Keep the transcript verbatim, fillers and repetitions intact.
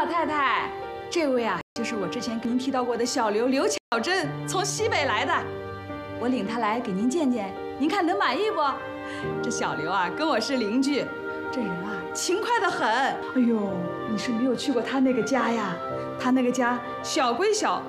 老太太，这位啊，就是我之前跟您提到过的小刘刘巧珍，从西北来的。我领她来给您见见，您看能满意不？这小刘啊，跟我是邻居，这人啊，勤快得很。哎呦，你是没有去过他那个家呀？他那个家小归小，